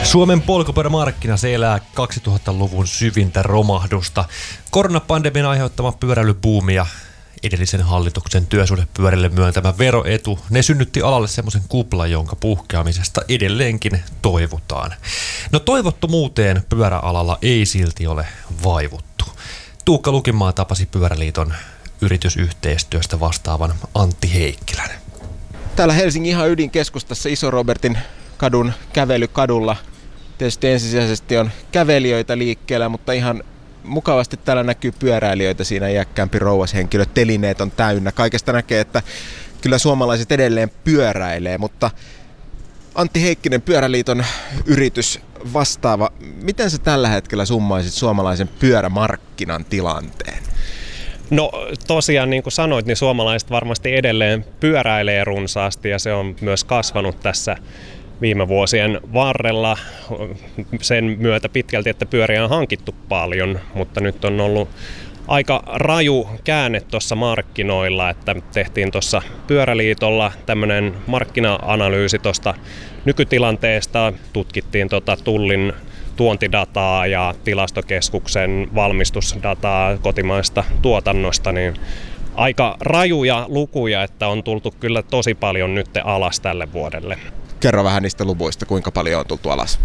Suomen polkupyörämarkkina se elää 2000-luvun syvintä romahdusta. Koronapandemian aiheuttama pyöräilybuumi ja edellisen hallituksen työsuhdepyörille myöntämä veroetu, ne synnytti alalle semmoisen kuplan, jonka puhkeamisesta edelleenkin toivotaan. No toivottomuuteen pyöräalalla ei silti ole vaivuttu. Tuukka Lukinmaa tapasi Pyöräliiton yritysyhteistyöstä vastaavan Antti Heikkilän. Täällä Helsingin ihan ydinkeskustassa Iso-Robertin kadun kävelykadulla. Tietysti ensisijaisesti on kävelijöitä liikkeellä, mutta ihan mukavasti täällä näkyy pyöräilijöitä. Siinä iäkkäämpi rouvashenkilö, telineet on täynnä. Kaikesta näkee, että kyllä suomalaiset edelleen pyöräilee, mutta Antti Heikkinen, Pyöräliiton yritys vastaava. Miten sä tällä hetkellä summaisit suomalaisen pyörämarkkinan tilanteen? No tosiaan niin kuin sanoit, niin suomalaiset varmasti edelleen pyöräilee runsaasti ja se on myös kasvanut tässä viime vuosien varrella sen myötä pitkälti, että pyöriä on hankittu paljon, mutta nyt on ollut aika raju käänne tuossa markkinoilla, että tehtiin tuossa Pyöräliitolla tämmöinen markkina-analyysi tuosta nykytilanteesta, tutkittiin Tullin tuontidataa ja tilastokeskuksen valmistusdataa kotimaista tuotannosta, niin aika rajuja lukuja, että on tultu kyllä tosi paljon nyt alas tälle vuodelle. Kerro vähän niistä luvuista, kuinka paljon on tultu alas?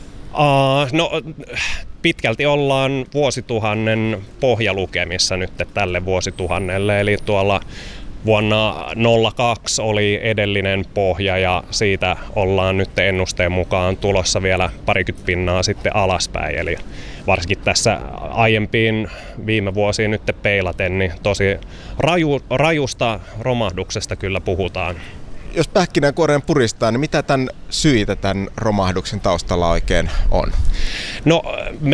No pitkälti ollaan vuosituhannen pohjalukemissa nyt tälle vuosituhannelle, eli tuolla vuonna 2002 oli edellinen pohja ja siitä ollaan nyt ennusteen mukaan tulossa vielä 20% sitten alaspäin. Eli varsinkin tässä aiempiin viime vuosiin nyt peilaten, niin tosi rajusta romahduksesta kyllä puhutaan. Jos pähkinänkuoreen puristaa, niin mitä tämän syitä tämän romahduksen taustalla oikein on? No